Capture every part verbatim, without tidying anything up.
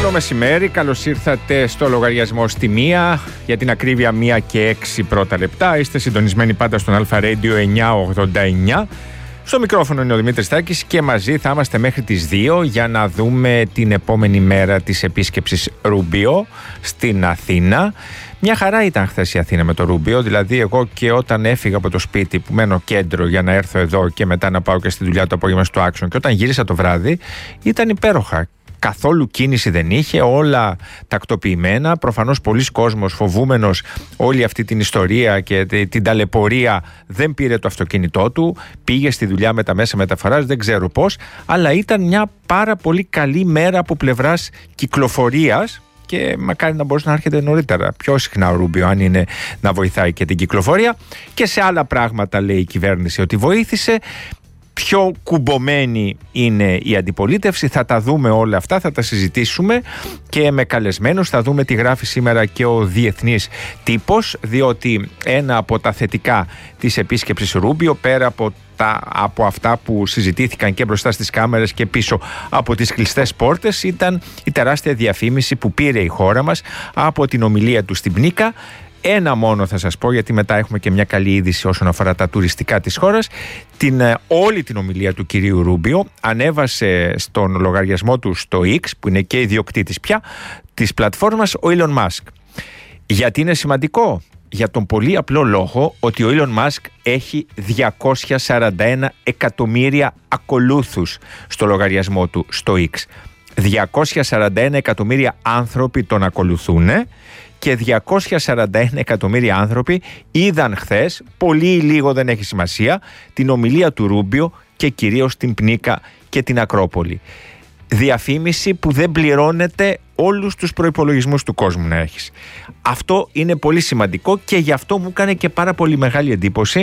το μεσημέρι, καλώς ήρθατε στο λογαριασμό στη μία, για την ακρίβεια μία και έξι πρώτα λεπτά. Είστε συντονισμένοι πάντα στον Αλφα Radio εννιακόσια ογδόντα εννιά. Στο μικρόφωνο είναι ο Δημήτρης Τάκης και μαζί θα είμαστε μέχρι τις δύο για να δούμε την επόμενη μέρα της επίσκεψης Ρούμπιο στην Αθήνα. Μια χαρά ήταν χθες η Αθήνα με το Ρούμπιο, δηλαδή εγώ και όταν έφυγα από το σπίτι που μένω κέντρο για να έρθω εδώ και μετά να πάω και στη δουλειά το απόγευμα στο Άξον, και όταν γύρισα το βράδυ ήταν υπέροχα. Καθόλου κίνηση δεν είχε, όλα τακτοποιημένα. Προφανώς πολλοί κόσμος φοβούμενος όλη αυτή την ιστορία και την ταλαιπωρία δεν πήρε το αυτοκίνητό του, πήγε στη δουλειά με τα μέσα μεταφοράς, δεν ξέρω πώς, αλλά ήταν μια πάρα πολύ καλή μέρα από πλευράς κυκλοφορίας και μακάρι να μπορούσε να έρχεται νωρίτερα. Πιο συχνά ο Ρούμπιο, αν είναι να βοηθάει και την κυκλοφορία. Και σε άλλα πράγματα λέει η κυβέρνηση ότι βοήθησε. Πιο κουμπωμένη είναι η αντιπολίτευση, θα τα δούμε όλα αυτά, θα τα συζητήσουμε και με καλεσμένους, θα δούμε τι γράφει σήμερα και ο διεθνής τύπος, διότι ένα από τα θετικά της επίσκεψης Ρούμπιο, πέρα από, τα, από αυτά που συζητήθηκαν και μπροστά στις κάμερες και πίσω από τις κλειστές πόρτες, ήταν η τεράστια διαφήμιση που πήρε η χώρα μας από την ομιλία του στην Πνίκα. Ένα μόνο θα σας πω, γιατί μετά έχουμε και μια καλή είδηση όσον αφορά τα τουριστικά της χώρας. Την, όλη την ομιλία του κυρίου Ρούμπιο ανέβασε στον λογαριασμό του στο X, που είναι και ιδιοκτήτης πια της πλατφόρμας, ο Elon Musk. Γιατί είναι σημαντικό? Για τον πολύ απλό λόγο ότι ο Elon Musk έχει διακόσια σαράντα ένα εκατομμύρια ακολούθους στο λογαριασμό του στο X. διακόσια σαράντα ένα εκατομμύρια άνθρωποι τον ακολουθούν και διακόσια σαράντα ένα εκατομμύρια άνθρωποι είδαν χθες, πολύ ή λίγο δεν έχει σημασία, την ομιλία του Ρούμπιο και κυρίως την Πνίκα και την Ακρόπολη. Διαφήμιση που δεν πληρώνεται όλους τους προϋπολογισμούς του κόσμου να έχεις. Αυτό είναι πολύ σημαντικό και γι' αυτό μου έκανε και πάρα πολύ μεγάλη εντύπωση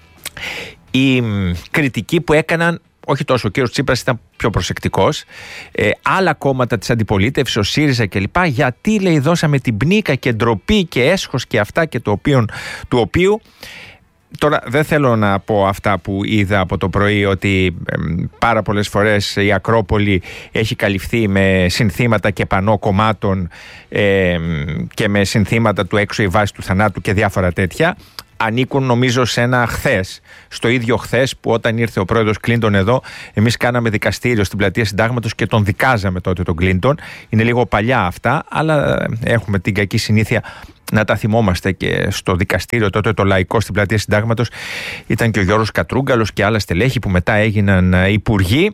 η κριτική που έκαναν. Όχι τόσο, ο κύριος Τσίπρας ήταν πιο προσεκτικός. Ε, άλλα κόμματα της αντιπολίτευσης, ο ΣΥΡΙΖΑ κλπ. Γιατί λέει δώσαμε την Πνίκα και ντροπή και έσχος και αυτά και το οποίο, του οποίου. Τώρα δεν θέλω να πω αυτά που είδα από το πρωί, ότι ε, πάρα πολλές φορές η Ακρόπολη έχει καλυφθεί με συνθήματα και πανό κομμάτων ε, και με συνθήματα του έξω η βάση του θανάτου και διάφορα τέτοια. Ανήκουν νομίζω σε ένα χθες, στο ίδιο χθες που όταν ήρθε ο πρόεδρος Κλίντον εδώ, εμείς κάναμε δικαστήριο στην πλατεία Συντάγματος και τον δικάζαμε τότε τον Κλίντον. Είναι λίγο παλιά αυτά, αλλά έχουμε την κακή συνήθεια να τα θυμόμαστε και στο δικαστήριο τότε το λαϊκό στην πλατεία Συντάγματος ήταν και ο Γιώργος Κατρούγκαλος και άλλα στελέχη που μετά έγιναν υπουργοί.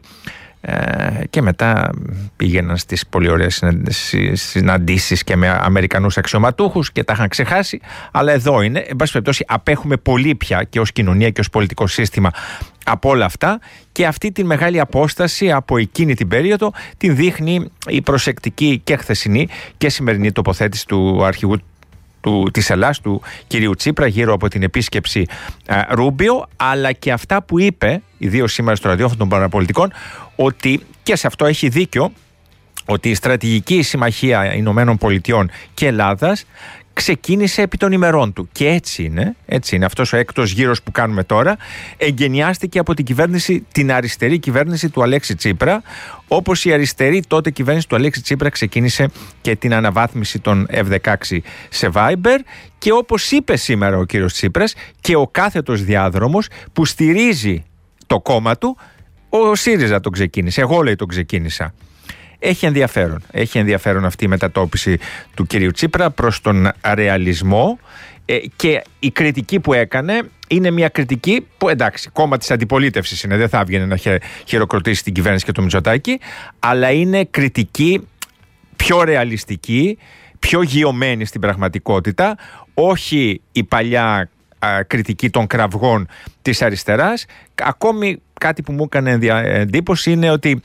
Και μετά πήγαιναν στις πολύ ωραίες συναντήσεις και με Αμερικανούς αξιωματούχους και τα είχαν ξεχάσει, αλλά εδώ είναι. Εν πάση περιπτώσει, απέχουμε πολύ πια και ως κοινωνία και ως πολιτικό σύστημα από όλα αυτά, και αυτή τη μεγάλη απόσταση από εκείνη την περίοδο την δείχνει η προσεκτική και χθεσινή και σημερινή τοποθέτηση του αρχηγού του, της Ελλάδας, του κυρίου Τσίπρα, γύρω από την επίσκεψη α, Ρούμπιο, αλλά και αυτά που είπε, ιδίως σήμερα στο ραδιόφωνο των παραπολιτικών, ότι και σε αυτό έχει δίκιο, ότι η στρατηγική συμμαχία Ηνωμένων Πολιτειών και Ελλάδας ξεκίνησε επί των ημερών του. Και έτσι είναι, έτσι είναι. Αυτός ο έκτος γύρος που κάνουμε τώρα εγκαινιάστηκε από την κυβέρνηση, την αριστερή κυβέρνηση του Αλέξη Τσίπρα, όπως η αριστερή τότε κυβέρνηση του Αλέξη Τσίπρα ξεκίνησε και την αναβάθμιση των εφ δεκαέξι σε Viber, και όπως είπε σήμερα ο κύριος Τσίπρας, και ο κάθετος διάδρομος που στηρίζει το κόμμα του, ο ΣΥΡΙΖΑ τον ξεκίνησε, εγώ λέει τον ξεκίνησα. Έχει ενδιαφέρον. Έχει ενδιαφέρον αυτή η μετατόπιση του κυρίου Τσίπρα προς τον ρεαλισμό, ε, και η κριτική που έκανε είναι μια κριτική που, εντάξει, κόμμα της αντιπολίτευσης είναι, δεν θα έβγαινε να χειροκροτήσει την κυβέρνηση και το Μητσοτάκη, αλλά είναι κριτική πιο ρεαλιστική, πιο γειωμένη στην πραγματικότητα, όχι η παλιά α, κριτική των κραυγών της αριστεράς. Ακόμη κάτι που μου έκανε εντύπωση είναι ότι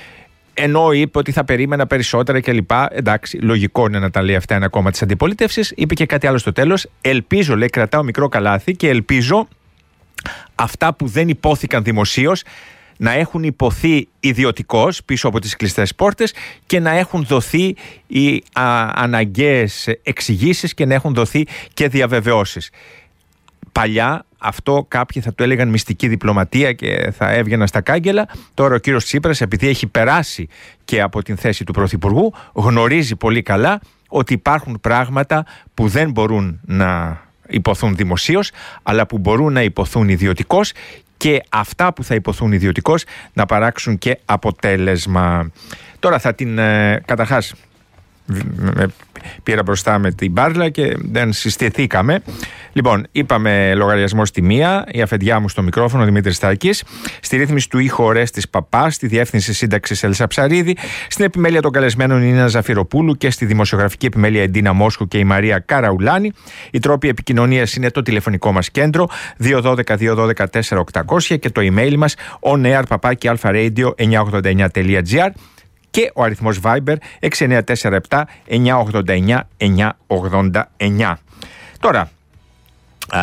ενώ είπε ότι θα περίμενα περισσότερα κλπ. Εντάξει, λογικό είναι να τα λέει αυτά ένα κόμμα της αντιπολίτευσης. Είπε και κάτι άλλο στο τέλος. Ελπίζω, λέει, κρατάω μικρό καλάθι και ελπίζω αυτά που δεν υπόθηκαν δημοσίως να έχουν υποθεί ιδιωτικώς πίσω από τις κλειστές πόρτες και να έχουν δοθεί οι α, αναγκαίες εξηγήσεις και να έχουν δοθεί και διαβεβαιώσεις. Παλιά αυτό κάποιοι θα το έλεγαν μυστική διπλωματία και θα έβγαιναν στα κάγκελα. Τώρα ο κύριος Τσίπρας, επειδή έχει περάσει και από την θέση του Πρωθυπουργού, γνωρίζει πολύ καλά ότι υπάρχουν πράγματα που δεν μπορούν να υποθούν δημοσίως, αλλά που μπορούν να υποθούν ιδιωτικώς, και αυτά που θα υποθούν ιδιωτικώς να παράξουν και αποτέλεσμα. Τώρα θα την ε, καταρχάς πήρα μπροστά με την μπάρλα και δεν συστηθήκαμε. Λοιπόν, είπαμε λογαριασμό στη μία, η αφεντιά μου στο μικρόφωνο Δημήτρης Στάκης, στη ρύθμιση του ήχου Ορέστης Παπάς, στη διεύθυνση σύνταξης Έλσα Ψαρίδη, στην επιμέλεια των καλεσμένων η Νίνα Ζαφυροπούλου και στη δημοσιογραφική επιμέλεια η Ντίνα Μόσχου και η Μαρία Καραουλάνη. Οι τρόποι επικοινωνίας είναι το τηλεφωνικό μας κέντρο δύο ένα δύο δύο ένα δύο τέσσερα οκτακόσια και το email μας onair παπάκι alpharadio εννιακόσια ογδόντα εννιά τελεία gr και ο αριθμός Viber έξι εννιά τέσσερα επτά εννιακόσια ογδόντα εννιά εννιακόσια ογδόντα εννιά. Τώρα, α,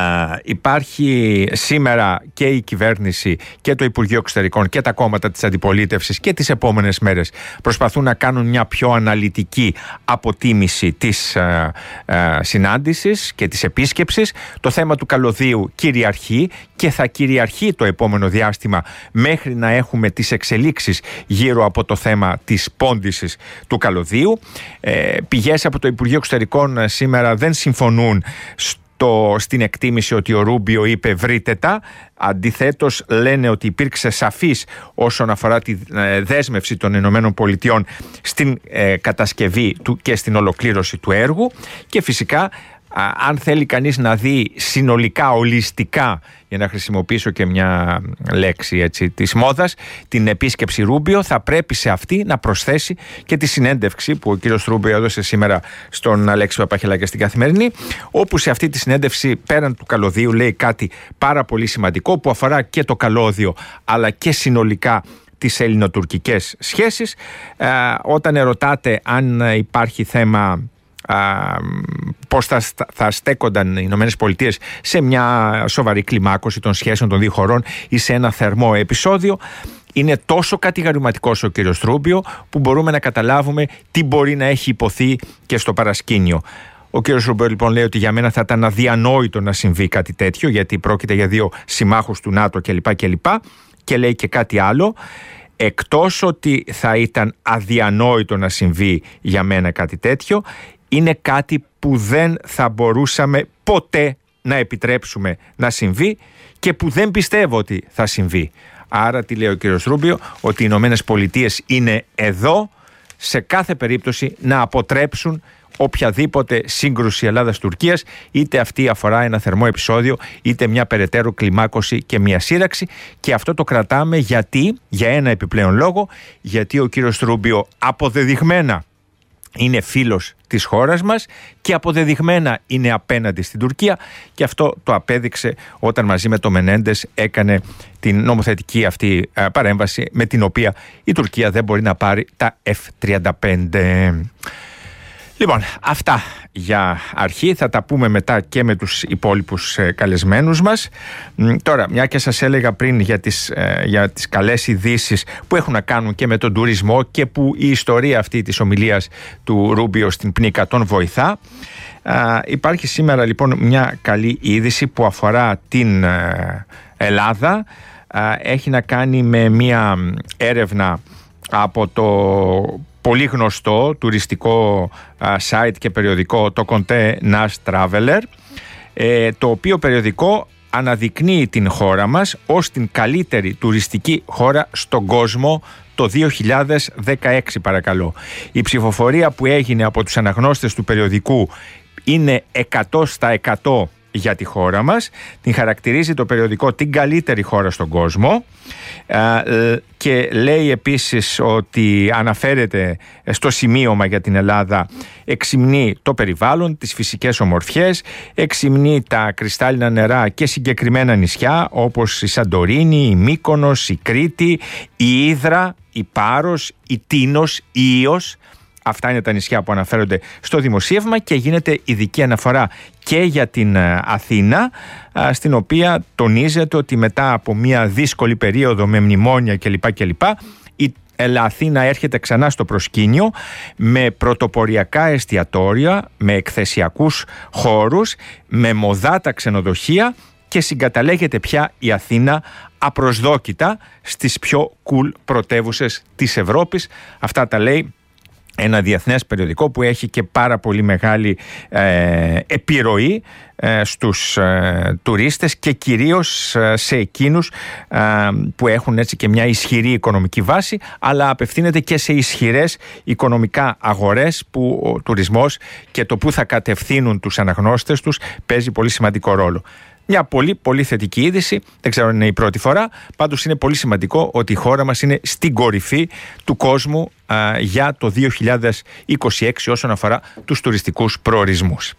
υπάρχει σήμερα και η κυβέρνηση και το Υπουργείο Εξωτερικών και τα κόμματα της αντιπολίτευσης και τις επόμενες μέρες προσπαθούν να κάνουν μια πιο αναλυτική αποτίμηση της α, α, συνάντησης και της επίσκεψης. Το θέμα του καλωδίου κυριαρχεί και θα κυριαρχεί το επόμενο διάστημα μέχρι να έχουμε τις εξελίξεις γύρω από το θέμα της πόντισης του καλωδίου. Ε, πηγές από το Υπουργείο Εξωτερικών σήμερα δεν συμφωνούν στο, στην εκτίμηση ότι ο Ρούμπιο είπε βρείτε τα. Αντιθέτως λένε ότι υπήρξε σαφής όσον αφορά τη ε, δέσμευση των Ηνωμένων Πολιτειών στην ε, κατασκευή του και στην ολοκλήρωση του έργου, και φυσικά αν θέλει κανείς να δει συνολικά, ολιστικά, για να χρησιμοποιήσω και μια λέξη έτσι, της μόδας, την επίσκεψη Ρούμπιο, θα πρέπει σε αυτή να προσθέσει και τη συνέντευξη που ο κύριος Ρούμπιο έδωσε σήμερα στον Αλέξη Παπαχελάκη στην Καθημερινή, όπου σε αυτή τη συνέντευξη πέραν του καλωδίου λέει κάτι πάρα πολύ σημαντικό που αφορά και το καλώδιο αλλά και συνολικά τις ελληνοτουρκικές σχέσεις. Ε, όταν ερωτάτε αν υπάρχει θέμα Uh, πώς θα, θα στέκονταν οι Ηνωμένες Πολιτείες σε μια σοβαρή κλιμάκωση των σχέσεων των δύο χωρών ή σε ένα θερμό επεισόδιο, είναι τόσο κατηγορηματικός ο κύριος Ρούμπιο που μπορούμε να καταλάβουμε τι μπορεί να έχει υποθεί και στο παρασκήνιο. Ο κύριος Ρούμπιο λοιπόν λέει ότι για μένα θα ήταν αδιανόητο να συμβεί κάτι τέτοιο, γιατί πρόκειται για δύο συμμάχους του ΝΑΤΟ κλπ. κλπ. Και λέει και κάτι άλλο. Εκτός ότι θα ήταν αδιανόητο να συμβεί για μένα κάτι τέτοιο, είναι κάτι που δεν θα μπορούσαμε ποτέ να επιτρέψουμε να συμβεί και που δεν πιστεύω ότι θα συμβεί. Άρα τι λέει ο κύριος Ρούμπιο? Ότι οι Ηνωμένες Πολιτείες είναι εδώ σε κάθε περίπτωση να αποτρέψουν οποιαδήποτε σύγκρουση Ελλάδας-Τουρκίας, είτε αυτή αφορά ένα θερμό επεισόδιο είτε μια περαιτέρω κλιμάκωση και μια σύραξη. Και αυτό το κρατάμε γιατί, για ένα επιπλέον λόγο, γιατί ο κύριος Ρούμπιο αποδεδειγμένα είναι φίλος της χώρας μας και αποδεδειγμένα είναι απέναντι στην Τουρκία, και αυτό το απέδειξε όταν μαζί με το Μενέντες έκανε την νομοθετική αυτή παρέμβαση με την οποία η Τουρκία δεν μπορεί να πάρει τα εφ τριάντα πέντε. Λοιπόν, αυτά για αρχή. Θα τα πούμε μετά και με τους υπόλοιπους ε, καλεσμένους μας. Τώρα, μια και σας έλεγα πριν για τις, ε, για τις καλές ειδήσεις που έχουν να κάνουν και με τον τουρισμό και που η ιστορία αυτή της ομιλίας του Ρούμπιο στην Πνίκα τον βοηθά. Ε, υπάρχει σήμερα λοιπόν μια καλή είδηση που αφορά την ε, Ελλάδα. Ε, έχει να κάνει με μια έρευνα από το πολύ γνωστό τουριστικό α, site και περιοδικό, το Conte Nast Traveler, ε, το οποίο περιοδικό αναδεικνύει την χώρα μας ως την καλύτερη τουριστική χώρα στον κόσμο το δύο χιλιάδες δεκαέξι, παρακαλώ. Η ψηφοφορία που έγινε από τους αναγνώστες του περιοδικού είναι εκατό στα εκατό για τη χώρα μας. Την χαρακτηρίζει το περιοδικό την καλύτερη χώρα στον κόσμο, και λέει επίσης ότι αναφέρεται στο σημείωμα για την Ελλάδα, εξυμνεί το περιβάλλον, τις φυσικές ομορφιές, εξυμνεί τα κρυστάλλινα νερά και συγκεκριμένα νησιά όπως η Σαντορίνη, η Μύκονος, η Κρήτη, η Ύδρα, η Πάρος, η Τίνος, η Ήος. Αυτά είναι τα νησιά που αναφέρονται στο δημοσίευμα, και γίνεται ειδική αναφορά και για την Αθήνα, στην οποία τονίζεται ότι μετά από μια δύσκολη περίοδο με μνημόνια κλπ. κλπ, η Αθήνα έρχεται ξανά στο προσκήνιο με πρωτοποριακά εστιατόρια, με εκθεσιακούς χώρους, με μοδάτα ξενοδοχεία και συγκαταλέγεται πια η Αθήνα απροσδόκητα στις πιο cool πρωτεύουσες της Ευρώπης. Αυτά τα λέει ένα διεθνές περιοδικό που έχει και πάρα πολύ μεγάλη ε, επιρροή ε, στους ε, τουρίστες και κυρίως ε, σε εκείνους ε, που έχουν έτσι και μια ισχυρή οικονομική βάση, αλλά απευθύνεται και σε ισχυρές οικονομικά αγορές που ο τουρισμός και το που θα κατευθύνουν τους αναγνώστες τους παίζει πολύ σημαντικό ρόλο. Μια πολύ πολύ θετική είδηση, δεν ξέρω αν είναι η πρώτη φορά, πάντως είναι πολύ σημαντικό ότι η χώρα μας είναι στην κορυφή του κόσμου α, για το δύο χιλιάδες είκοσι έξι όσον αφορά τους τουριστικούς προορισμούς.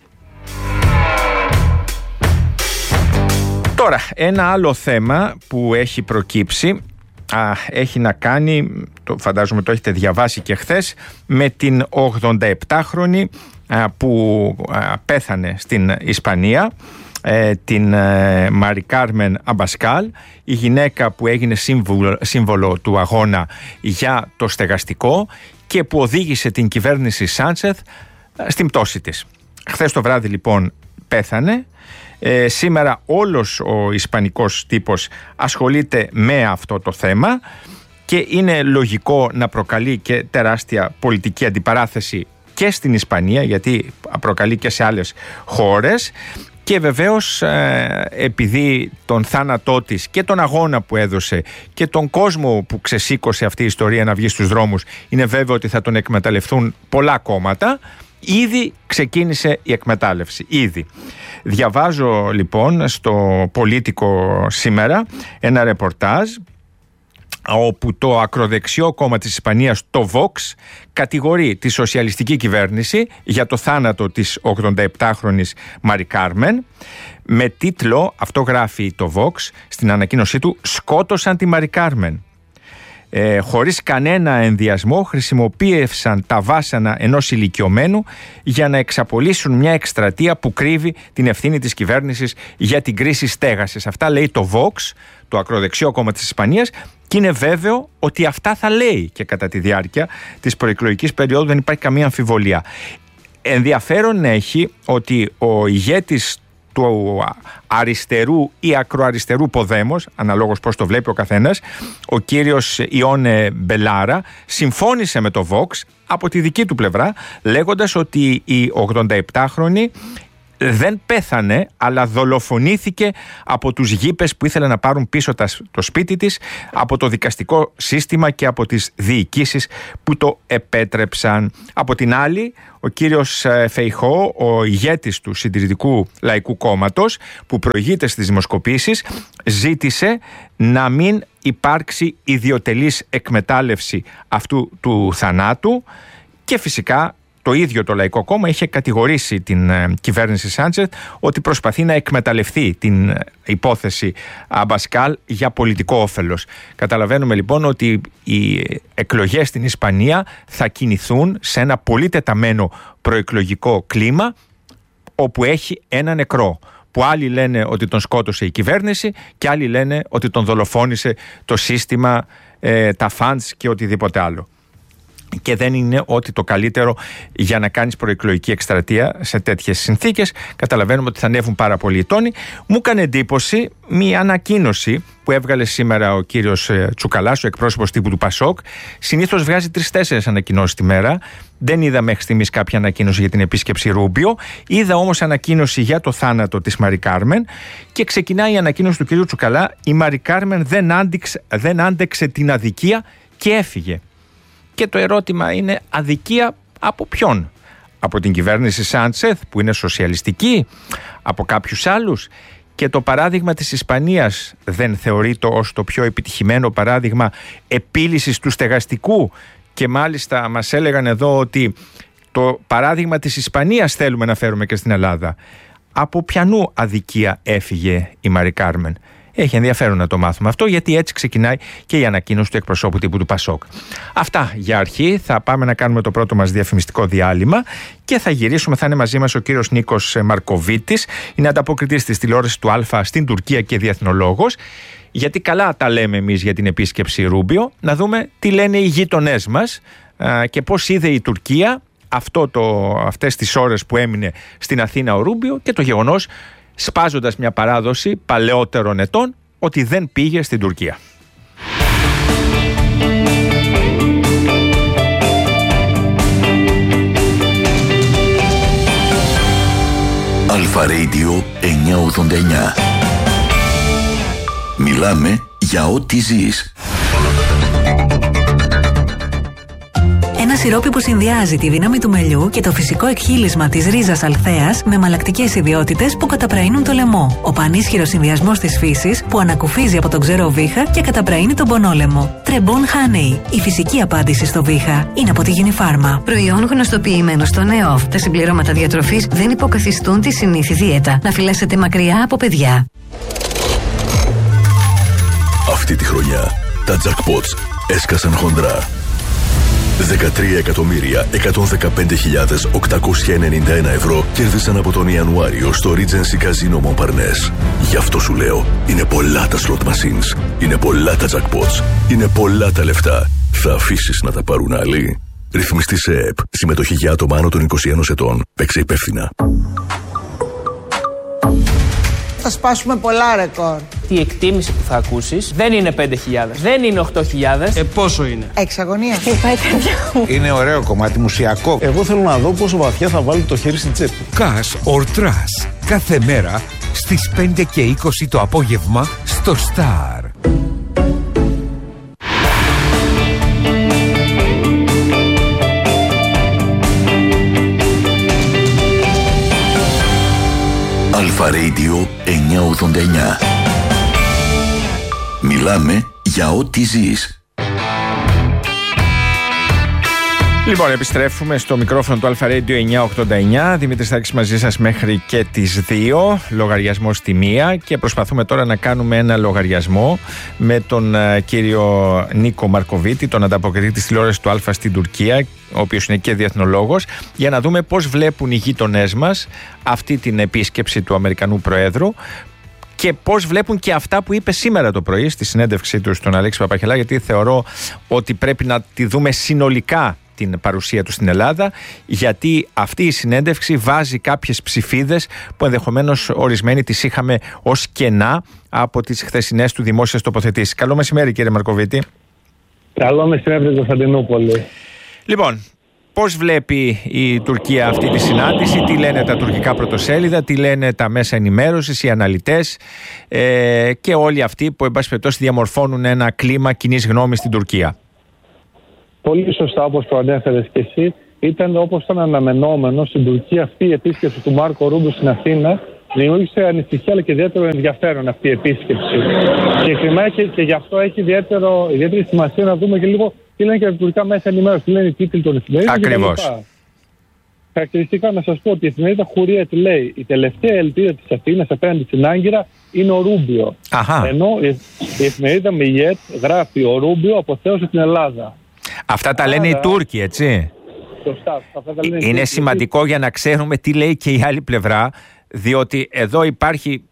Τώρα, ένα άλλο θέμα που έχει προκύψει α, έχει να κάνει, το φαντάζομαι το έχετε διαβάσει και χθες, με την ογδονταεπτάχρονη α, που α, πέθανε στην Ισπανία, την Μαρι Κάρμεν Αμπασκάλ, η γυναίκα που έγινε σύμβολο, σύμβολο του αγώνα για το στεγαστικό και που οδήγησε την κυβέρνηση Σάντσεθ στην πτώση της. Χθες το βράδυ λοιπόν πέθανε. Ε, σήμερα όλος ο ισπανικός τύπος ασχολείται με αυτό το θέμα και είναι λογικό να προκαλεί και τεράστια πολιτική αντιπαράθεση και στην Ισπανία, γιατί προκαλεί και σε άλλες χώρες. Και βεβαίως ε, επειδή τον θάνατό της και τον αγώνα που έδωσε και τον κόσμο που ξεσήκωσε αυτή η ιστορία να βγει στους δρόμους, είναι βέβαιο ότι θα τον εκμεταλλευτούν πολλά κόμματα. Ήδη ξεκίνησε η εκμετάλλευση, ήδη. Διαβάζω λοιπόν στο Πολίτικο σήμερα ένα ρεπορτάζ όπου το ακροδεξιό κόμμα της Ισπανίας, το Vox, κατηγορεί τη σοσιαλιστική κυβέρνηση για το θάνατο της ογδονταεπτάχρονης Μαρι Κάρμεν, με τίτλο, αυτό γράφει το Vox στην ανακοίνωσή του, «Σκότωσαν τη Μαρι Κάρμεν». Ε, χωρίς κανένα ενδιασμό χρησιμοποίησαν τα βάσανα ενός ηλικιωμένου για να εξαπολύσουν μια εκστρατεία που κρύβει την ευθύνη της κυβέρνησης για την κρίση στέγασης. Αυτά λέει το Vox, το ακροδεξιό κόμμα της Ισπανίας, και είναι βέβαιο ότι αυτά θα λέει και κατά τη διάρκεια της προεκλογικής περίοδου, δεν υπάρχει καμία αμφιβολία. Ενδιαφέρον έχει ότι ο ηγέτης του αριστερού ή ακροαριστερού Ποδέμος, αναλόγως πώς το βλέπει ο καθένας, ο κύριος Ιόνε Μπελάρα, συμφώνησε με το Vox από τη δική του πλευρά, λέγοντας ότι η ογδονταεπτάχρονη δεν πέθανε, αλλά δολοφονήθηκε από τους γήπες που ήθελαν να πάρουν πίσω το σπίτι της, από το δικαστικό σύστημα και από τις διοικήσεις που το επέτρεψαν. Από την άλλη, ο κύριος Φεϊχώ, ο ηγέτης του Συντηρητικού Λαϊκού Κόμματος, που προηγείται στις δημοσκοπήσεις, ζήτησε να μην υπάρξει ιδιωτελής εκμετάλλευση αυτού του θανάτου και φυσικά το ίδιο το Λαϊκό Κόμμα είχε κατηγορήσει την ε, κυβέρνηση Σάντσεθ ότι προσπαθεί να εκμεταλλευτεί την ε, υπόθεση Αμπασκάλ για πολιτικό όφελος. Καταλαβαίνουμε λοιπόν ότι οι εκλογές στην Ισπανία θα κινηθούν σε ένα πολύ τεταμένο προεκλογικό κλίμα, όπου έχει ένα νεκρό, που άλλοι λένε ότι τον σκότωσε η κυβέρνηση και άλλοι λένε ότι τον δολοφόνησε το σύστημα, ε, τα φαντς και οτιδήποτε άλλο. Και δεν είναι ότι το καλύτερο για να κάνεις προεκλογική εκστρατεία σε τέτοιες συνθήκες. Καταλαβαίνουμε ότι θα ανέβουν πάρα πολύ οι τόνοι. Μου έκανε εντύπωση μια ανακοίνωση που έβγαλε σήμερα ο κύριος Τσουκαλάς, ο εκπρόσωπος τύπου του Πασόκ. Συνήθως βγάζει τρεις-τέσσερις ανακοινώσεις τη μέρα. Δεν είδα μέχρι στιγμής κάποια ανακοίνωση για την επίσκεψη Ρούμπιο. Είδα όμως ανακοίνωση για το θάνατο της Μαρι Κάρμεν και ξεκινάει η ανακοίνωση του κύριου Τσουκαλά. Η Μαρι Κάρμεν δεν άντεξε, δεν άντεξε την αδικία και έφυγε. Και το ερώτημα είναι, αδικία από ποιον? Από την κυβέρνηση Σάντσεθ που είναι σοσιαλιστική, από κάποιους άλλους? Και το παράδειγμα της Ισπανίας δεν θεωρείται ως το πιο επιτυχημένο παράδειγμα επίλυσης του στεγαστικού? Και μάλιστα μας έλεγαν εδώ ότι το παράδειγμα της Ισπανίας θέλουμε να φέρουμε και στην Ελλάδα. Από ποιανού αδικία έφυγε η Μαρι Κάρμεν? Έχει ενδιαφέρον να το μάθουμε αυτό, γιατί έτσι ξεκινάει και η ανακοίνωση του εκπροσώπου τύπου του Πασόκ. Αυτά για αρχή. Θα πάμε να κάνουμε το πρώτο μας διαφημιστικό διάλειμμα και θα γυρίσουμε. Θα είναι μαζί μας ο κύριος Νίκος Μαρκοβίτης. Είναι ανταποκριτής της τηλεόρασης του Α στην Τουρκία και διεθνολόγος. Γιατί καλά τα λέμε εμείς για την επίσκεψη Ρούμπιο. Να δούμε τι λένε οι γείτονές μας και πώς είδε η Τουρκία αυτό το, αυτές τις ώρες που έμεινε στην Αθήνα ο Ρούμπιο και το γεγονός σπάζοντας μια παράδοση παλαιότερων ετών ότι δεν πήγε στην Τουρκία. Αλφα Radio εννιακόσια ογδόντα εννιά. Μιλάμε για ό,τι ζεις. Ένα σιρόπι που συνδυάζει τη δύναμη του μελιού και το φυσικό εκχύλισμα της ρίζας αλθέας με μαλακτικές ιδιότητες που καταπραίνουν το λαιμό. Ο πανίσχυρος συνδυασμός της φύσης που ανακουφίζει από τον ξερό βήχα και καταπραίνει τον πονόλαιμο. Τρεμπόν Honey. Η φυσική απάντηση στο βήχα είναι από τη Γινιφάρμα. Προϊόν γνωστοποιημένο στο ΝΕΟΦ. Τα συμπληρώματα διατροφής δεν υποκαθιστούν τη συνήθη δίαιτα. Να φυλάσσετε μακριά από παιδιά. Αυτή τη χρονιά τα jackpots έσκασαν χοντρά. δεκατρία εκατομμύρια εκατόν δεκαπέντε χιλιάδες οκτακόσια ενενήντα ένα ευρώ κέρδισαν από τον Ιανουάριο στο Regency Casino Montparnasse. Γι' αυτό σου λέω, είναι πολλά τα slot machines, είναι πολλά τα jackpots, είναι πολλά τα λεφτά. Θα αφήσεις να τα πάρουν άλλοι? Ρυθμιστή σε ΕΕΠ. Συμμετοχή για άτομα άνω των είκοσι ένα ετών. Παίξε υπεύθυνα. Θα σπάσουμε πολλά ρεκόρ. Η εκτίμηση που θα ακούσεις δεν είναι πέντε χιλιάδες, δεν είναι οκτώ χιλιάδες. Ε, πόσο είναι? Εξαγωνία. Είναι ωραίο κομμάτι, μουσιακό. Εγώ θέλω να δω πόσο βαθιά θα βάλει το χέρι στην τσέπη. Cash or Trash. Κάθε μέρα στις πέντε και είκοσι το απόγευμα στο Star. Αλφα Radio εννιακόσια ογδόντα εννιά. Μιλάμε για ό,τι ζεις. Λοιπόν, επιστρέφουμε στο μικρόφωνο του Αλφα Radio εννιακόσια ογδόντα εννιά. Δημήτρης Στάκης μαζί σας μέχρι και τις δύο. Λογαριασμό στη μία. Και προσπαθούμε τώρα να κάνουμε ένα λογαριασμό με τον uh, κύριο Νίκο Μαρκοβίτη, τον ανταποκριτή της τηλεόρασης του Αλφα στην Τουρκία, ο οποίος είναι και διεθνολόγος, για να δούμε πώς βλέπουν οι γείτονές μας αυτή την επίσκεψη του Αμερικανού Προέδρου και πώς βλέπουν και αυτά που είπε σήμερα το πρωί στη συνέντευξή του στον Αλέξη Παπαχελά, γιατί θεωρώ ότι πρέπει να τη δούμε συνολικά την παρουσία του στην Ελλάδα, γιατί αυτή η συνέντευξη βάζει κάποιες ψηφίδες που ενδεχομένως ορισμένοι τις είχαμε ως κενά από τις χθεσινές του δημόσιες τοποθετήσεις. Καλό μεσημέρι, κύριε Μαρκοβίτη. Καλό μεσημέρι, Κωνσταντινούπολη. Λοιπόν, πώς βλέπει η Τουρκία αυτή τη συνάντηση, τι λένε τα τουρκικά πρωτοσέλιδα, τι λένε τα μέσα ενημέρωσης, οι αναλυτές ε, και όλοι αυτοί που εν πάση περιπτώσει διαμορφώνουν ένα κλίμα κοινής γνώμης στην Τουρκία? Πολύ σωστά, όπως το ανέφερες και εσύ, ήταν όπως ήταν αναμενόμενο στην Τουρκία αυτή η επίσκεψη του Μάρκο Ρούμπιο στην Αθήνα. Δημιούργησε ανησυχία αλλά και ιδιαίτερο ενδιαφέρον αυτή η επίσκεψη. Συγκεκριμένα και, και γι' αυτό έχει ιδιαίτερο, ιδιαίτερη σημασία να δούμε και λίγο τι λένε και τα τουρκικά μέσα ενημέρωση, τι λένε οι τίτλοι των εφημερίδων. Ακριβώς. Χαρακτηριστικά να σας πω ότι η εφημερίδα Χουριέτ λέει η τελευταία ελπίδα της Αθήνας απέναντι στην Άγκυρα είναι ο Ρούμπιο. Αχα. Ενώ η, η εφημερίδα Μιλιέτ γράφει ο Ρούμπιο αποθέωσε την Ελλάδα. Αυτά τα Άρα, λένε οι Τούρκοι, έτσι. Σωστά, αυτά τα λένε είναι Τούρκοι. Σημαντικό για να ξέρουμε τι λέει και η άλλη πλευρά, διότι εδώ υπάρχει,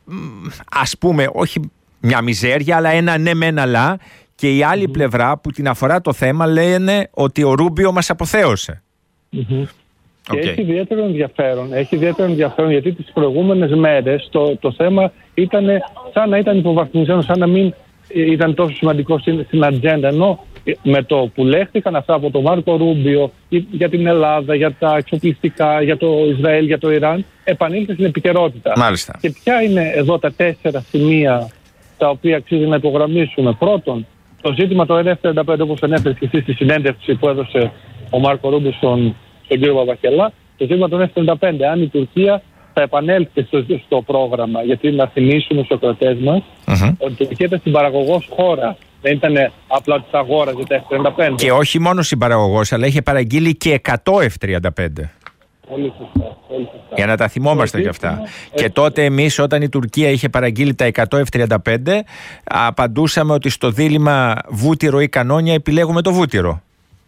ας πούμε, όχι μια μιζέρια, αλλά ένα ναι μεν αλλά, και η άλλη mm-hmm. πλευρά που την αφορά το θέμα λένε ότι ο Ρούμπιο μας αποθέωσε. Mm-hmm. Okay. Και έχει ιδιαίτερο ενδιαφέρον, έχει ιδιαίτερο ενδιαφέρον γιατί τις προηγούμενες μέρες το, το θέμα ήταν σαν να ήταν υποβαθμισμένο, σαν να μην ήταν τόσο σημαντικό στην, στην ατζέντα. Ενώ με το που λέχθηκαν αυτά από τον Μάρκο Ρούμπιο για την Ελλάδα, για τα εξοπλιστικά, για το Ισραήλ, για το Ιράν, επανήλθε στην επικαιρότητα. Μάλιστα. Και ποια είναι εδώ τα τέσσερα σημεία τα οποία αξίζει να υπογραμμίσουμε? Πρώτον, το ζήτημα το εννιακόσια τριάντα πέντε, όπως ανέφερε και εσύ στη συνέντευξη που έδωσε ο Μάρκο Ρούμπιο στον, στον κύριο Παπαχελά, το ζήτημα το εννιακόσια τριάντα πέντε, αν η Τουρκία θα επανέλθει στο, στο πρόγραμμα. Γιατί να θυμίσουμε στους κρατές μας uh-huh. ότι η Τουρκία ήταν συμπαραγωγός χώρα. Δεν ήταν απλά ότι θα αγόραζε τα εφ τριάντα πέντε. Και όχι μόνο συμπαραγωγός, αλλά είχε παραγγείλει και εκατό εφ τριάντα πέντε. Πολύ σωστά, πολύ σωστά. Για να τα θυμόμαστε κι αυτά. Και τότε εμείς, όταν η Τουρκία είχε παραγγείλει τα εκατό εφ τριάντα πέντε, απαντούσαμε ότι στο δίλημμα βούτυρο ή κανόνια επιλέγουμε το βούτυρο.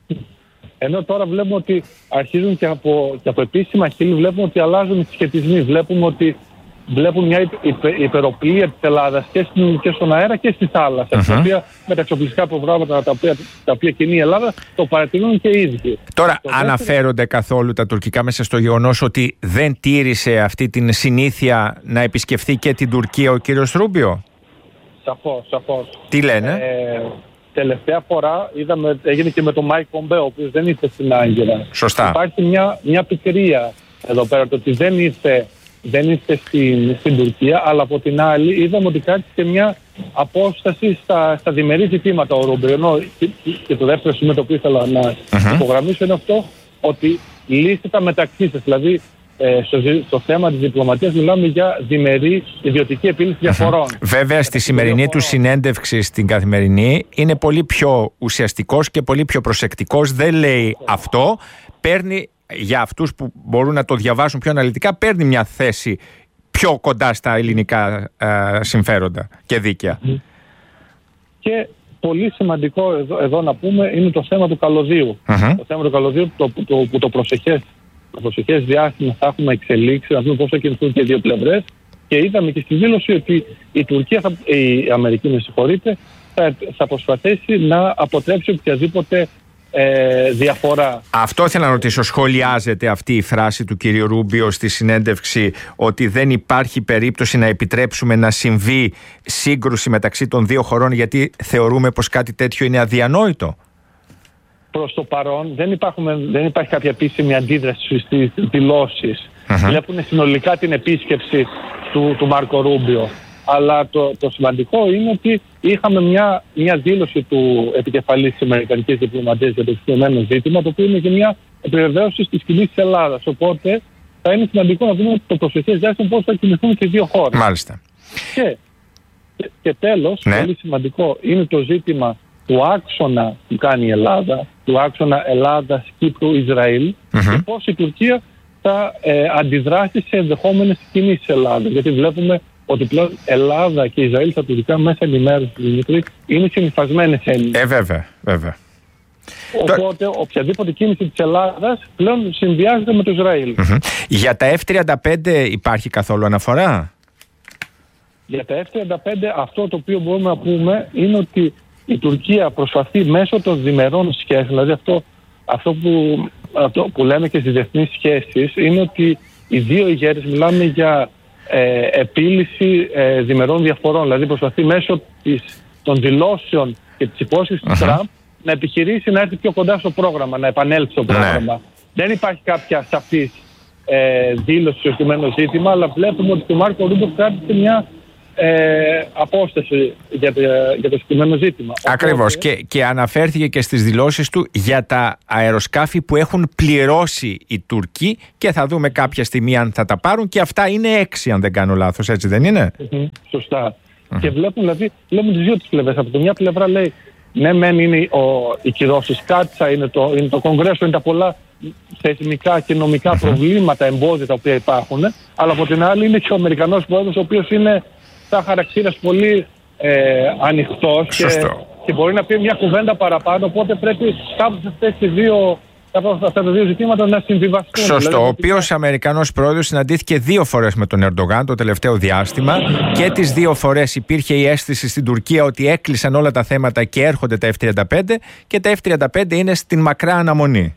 Ενώ τώρα βλέπουμε ότι αρχίζουν και από, και από επίσημα χείλη, βλέπουμε ότι αλλάζουν οι συσχετισμοί. Βλέπουμε ότι βλέπουν μια υπε, υπεροπλία της Ελλάδας και, στην, και στον αέρα και στη θάλασσα. Uh-huh. Τα οποία, με τα εξοπλιστικά προγράμματα τα οποία, τα οποία κινεί η Ελλάδα το παρατηρούν και οι ίδιοι. Τώρα, το αναφέρονται δεύτερο... καθόλου τα τουρκικά μέσα στο γεγονός ότι δεν τήρησε αυτή την συνήθεια να επισκεφθεί και την Τουρκία ο κύριος Ρούμπιο? Σαφώς, σαφώς. Τι λένε? Ε, τελευταία φορά είδαμε, έγινε και με τον Μάικ Πομπέο, ο οποίος δεν ήρθε στην Άγκυρα. Σωστά. Υπάρχει μια, μια πικρία εδώ πέρα, το ότι δεν ήρθε, δεν ήρθε στην, στην Τουρκία, αλλά από την άλλη είδαμε ότι κράτησε μια απόσταση στα, στα διμερεί ζητήματα ο Ρούμπιο. Ενώ και, και το δεύτερο σημείο το οποίο ήθελα να uh-huh. υπογραμμίσω είναι αυτό, ότι λύσει τα μεταξύ σας. Δηλαδή, Ε, στο, στο θέμα της διπλωματίας μιλάμε για διμερή ιδιωτική επίλυση διαφορών. Βέβαια στη σημερινή του συνέντευξη στην Καθημερινή είναι πολύ πιο ουσιαστικός και πολύ πιο προσεκτικός. Δεν λέει αυτό. Παίρνει, για αυτούς που μπορούν να το διαβάσουν πιο αναλυτικά, παίρνει μια θέση πιο κοντά στα ελληνικά ε, συμφέροντα και δίκαια. Και πολύ σημαντικό εδώ, εδώ να πούμε είναι το θέμα του καλωδίου. Uh-huh. Το θέμα του καλωδίου το, το, το, που το προσεχές Το προσεχές διάστημα θα έχουμε εξελίξει, να δούμε πώς θα κινηθούν και οι δύο πλευρές. Και είδαμε και στη δήλωση ότι η Τουρκία, θα, η Αμερική, με συγχωρείτε, θα, θα προσπαθήσει να αποτρέψει οποιαδήποτε ε, διαφορά. Αυτό ήθελα να ρωτήσω. Σχολιάζεται αυτή η φράση του κυρίου Ρούμπιο στη συνέντευξη, ότι δεν υπάρχει περίπτωση να επιτρέψουμε να συμβεί σύγκρουση μεταξύ των δύο χωρών, γιατί θεωρούμε πως κάτι τέτοιο είναι αδιανόητο? Προς το παρόν δεν, υπάρχουμε, δεν υπάρχει κάποια επίσημη αντίδραση στις δηλώσεις. Uh-huh. Βλέπουν συνολικά την επίσκεψη του, του Μάρκο Ρούμπιο. Αλλά το, το σημαντικό είναι ότι είχαμε μια, μια δήλωση του επικεφαλής της Αμερικανικής Διπλωματίας για το συγκεκριμένο ζήτημα, το οποίο είναι και μια επιβεβαίωση της κοινής της Ελλάδας. Οπότε θα είναι σημαντικό να δούμε το προσεχές διάστημα πώς θα κινηθούν και οι δύο χώρες. Μάλιστα. Και, και, και τέλος, ναι. πολύ σημαντικό είναι το ζήτημα του άξονα που κάνει η Ελλάδα, του άξονα Ελλάδας-Κύπρου-Ισραήλ, mm-hmm. και πώς η Τουρκία θα ε, αντιδράσει σε ενδεχόμενες κινήσεις της Ελλάδας. Γιατί βλέπουμε ότι πλέον Ελλάδα και Ισραήλ στα τουρκικά μέσα ενημέρωση του Δημήτρη είναι συνυφασμένες έννοιες. Ε, βέβαια, βέβαια. Οπότε οποιαδήποτε κίνηση της Ελλάδας πλέον συνδυάζεται με το Ισραήλ. Mm-hmm. Για τα εφ τριάντα πέντε υπάρχει καθόλου αναφορά? Για τα εφ τριάντα πέντε αυτό το οποίο μπορούμε να πούμε είναι ότι η Τουρκία προσπαθεί μέσω των διμερών σχέσεων, δηλαδή αυτό, αυτό, που, αυτό που λέμε και στις διεθνείς σχέσεις, είναι ότι οι δύο ηγέτες μιλάμε για ε, επίλυση ε, διμερών διαφορών. Δηλαδή προσπαθεί μέσω της, των δηλώσεων και της υπόσχεσης του Τραμπ να επιχειρήσει να έρθει πιο κοντά στο πρόγραμμα, να επανέλθει στο πρόγραμμα. Δεν υπάρχει κάποια σαφής ε, δήλωση στο συγκεκριμένο ζήτημα, αλλά βλέπουμε ότι το Μάρκο Ρούμπιο κράτησε μια Ε, απόσταση για το, για το συγκεκριμένο ζήτημα. Ακριβώς. Οπότε... Και, και αναφέρθηκε και στις δηλώσεις του για τα αεροσκάφη που έχουν πληρώσει οι Τούρκοι, και θα δούμε κάποια στιγμή αν θα τα πάρουν, και αυτά είναι έξι αν δεν κάνω λάθος, έτσι δεν είναι? Mm-hmm, σωστά. Mm-hmm. Και βλέπουν δηλαδή βλέπουν τις δύο τις πλευρές. Από τη μια πλευρά λέει ναι μεν είναι ο, οι κυρώσεις κάτσα, είναι το, είναι το Κογκρέσο, είναι τα πολλά θεσμικά και νομικά mm-hmm. προβλήματα, εμπόδια τα οποία υπάρχουν, αλλά από την άλλη είναι και ο Αμερικανός πρόεδρος, ο οποίος είναι σαν χαρακτήρας πολύ ε, ανοιχτός και, και μπορεί να πει μια κουβέντα παραπάνω, οπότε πρέπει κάπου σε αυτές τις δύο, αυτά τα δύο ζητήματα να συμβιβαστούν. Σωστό. Δηλαδή, ο οποίος Αμερικανός πρόεδρος συναντήθηκε δύο φορές με τον Ερντογάν το τελευταίο διάστημα, και τις δύο φορές υπήρχε η αίσθηση στην Τουρκία ότι έκλεισαν όλα τα θέματα και έρχονται τα εφ τριάντα πέντε, και τα εφ τριάντα πέντε είναι στην μακρά αναμονή.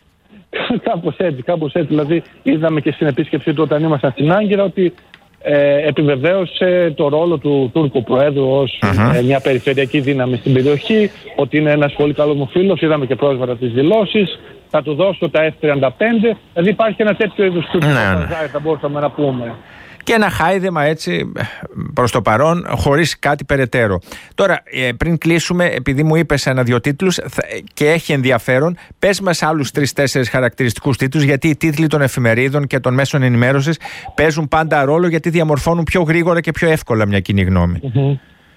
Κάπως έτσι, κάπως έτσι. Δηλαδή είδαμε και στην επίσκεψή του όταν ήμασταν στην Άγκυρα ότι Ε, επιβεβαίωσε το ρόλο του Τούρκου Προέδρου ως uh-huh. ε, μια περιφερειακή δύναμη στην περιοχή, ότι είναι ένας πολύ καλός μου φίλος. Είδαμε και πρόσφατα τις δηλώσεις. Θα του δώσω τα εφ τριάντα πέντε. Δηλαδή υπάρχει ένα τέτοιο είδους του ναι, ναι. θα μπορούσαμε να πούμε. Και ένα χάιδεμα έτσι προς το παρόν, χωρίς κάτι περαιτέρω. Τώρα, πριν κλείσουμε, επειδή μου είπες ένα-δυο τίτλους και έχει ενδιαφέρον, πες μας άλλους τρεις-τέσσερις χαρακτηριστικούς τίτλους, γιατί οι τίτλοι των εφημερίδων και των μέσων ενημέρωσης παίζουν πάντα ρόλο, γιατί διαμορφώνουν πιο γρήγορα και πιο εύκολα μια κοινή γνώμη. Mm-hmm.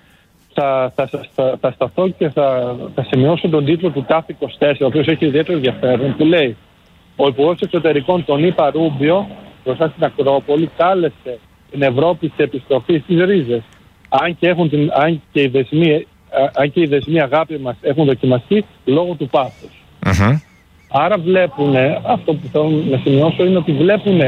Θα, θα, θα, θα σταθώ και θα, θα σημειώσω τον τίτλο του ΤΑΦ είκοσι τέσσερα, ο οποίος έχει ιδιαίτερο ενδιαφέρον, που λέει: ο Υπουργός Εξωτερικών των ΗΠΑ Ρούμπιο μπροστά στην Ακρόπολη κάλεσε την Ευρώπη σε επιστροφή στις ρίζες. Αν και, έχουν την, αν, και οι δεσμοί, αν και οι δεσμοί αγάπη μας έχουν δοκιμαστεί λόγω του πάθους. Uh-huh. Άρα βλέπουν, αυτό που θέλω να σημειώσω είναι ότι βλέπουν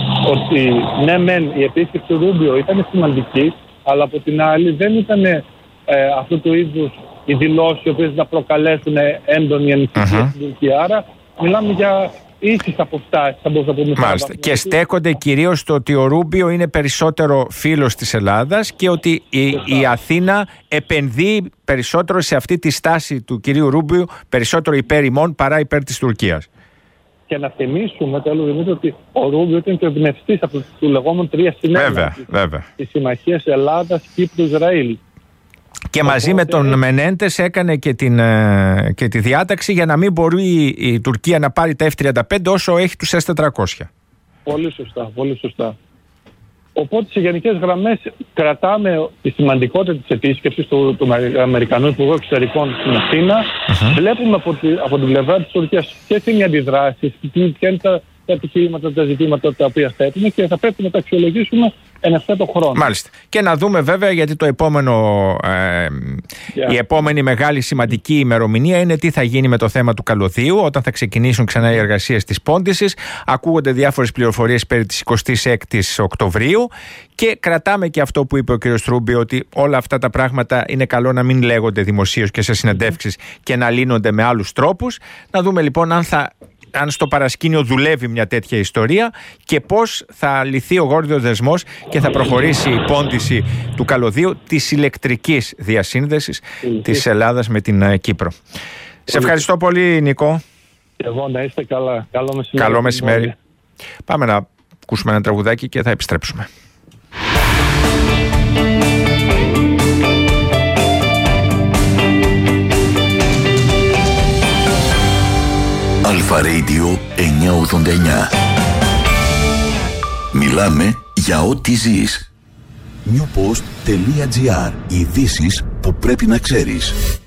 ότι ναι μεν η επίσκεψη του Ρούμπιο ήταν σημαντική, αλλά από την άλλη δεν ήταν ε, αυτού του είδους οι δηλώσεις οι οποίες να προκαλέσουν έντονη ανησυχία uh-huh. στην Τουρκία. Άρα μιλάμε για ίσες αποστάσεις, θα μπορούσα να πούμε. Μάλιστα. Και στέκονται κυρίως στο ότι ο Ρούμπιο είναι περισσότερο φίλος της Ελλάδας και ότι η, η Αθήνα επενδύει περισσότερο σε αυτή τη στάση του κυρίου Ρούμπιου, περισσότερο υπέρ ημών παρά υπέρ της Τουρκίας. Και να θυμίσουμε τέλος Δημήτρη ότι ο Ρούμπιο ήταν και ο εμπνευστής από του λεγόμενου τρία συνέδρα της Συμμαχίας Ελλάδας-Κύπρου-Ισραήλ. Και Οπότε... μαζί με τον Μενέντες έκανε και, την, και τη διάταξη για να μην μπορεί η Τουρκία να πάρει τα εφ τριάντα πέντε όσο έχει τους ες τετρακόσια. Πολύ σωστά, πολύ σωστά. Οπότε σε γενικές γραμμές κρατάμε τη σημαντικότητα της επίσκεψης του, του Αμερικανού Υπουργού Εξωτερικών στην Αθήνα. Uh-huh. Βλέπουμε από, τη, από την πλευρά της Τουρκίας ποιες είναι οι αντιδράσεις, ποια είναι τα, τα επιχειρήματα, τα ζητήματα τα οποία θέτουμε και θα πρέπει να τα αξιολογήσουμε εν ευθέτω χρόνο. Μάλιστα. Και να δούμε βέβαια, γιατί το επόμενο, ε, yeah. η επόμενη μεγάλη σημαντική ημερομηνία είναι τι θα γίνει με το θέμα του καλωδίου όταν θα ξεκινήσουν ξανά οι εργασίες της πόντισης. Ακούγονται διάφορες πληροφορίες περί της εικοστής έκτης Οκτωβρίου και κρατάμε και αυτό που είπε ο κ. Ρούμπιο, ότι όλα αυτά τα πράγματα είναι καλό να μην λέγονται δημοσίως και σε συνεντεύξεις και να λύνονται με άλλους τρόπους. Να δούμε λοιπόν αν θα... αν στο παρασκήνιο δουλεύει μια τέτοια ιστορία και πώς θα λυθεί ο γόρδιος δεσμός και θα προχωρήσει η πόντιση του καλωδίου της ηλεκτρικής διασύνδεσης mm. της Ελλάδας με την uh, Κύπρο. Mm. Σε ευχαριστώ πολύ, Νικό. Και εγώ, να είστε καλά. Καλό μεσημέρι. Καλό μεσημέρι. Πάμε να ακούσουμε ένα τραγουδάκι και θα επιστρέψουμε. Αλφα Radio εννιακόσια ογδόντα εννιά. Μιλάμε για ό,τι ζεις. newpost.gr. Ειδήσεις που πρέπει να ξέρεις.